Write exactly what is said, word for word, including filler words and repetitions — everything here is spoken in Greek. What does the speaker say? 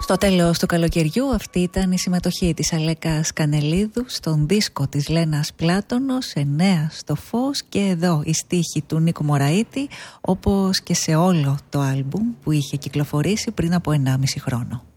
Στο τέλος του καλοκαιριού αυτή ήταν η συμμετοχή της Αλέκας Κανελίδου στον δίσκο της Λένας Πλάτωνος, εννέα στο φως, και εδώ η στίχη του Νίκου Μωραΐτη, όπως και σε όλο το άλμπουμ που είχε κυκλοφορήσει πριν από ενάμιση χρόνο.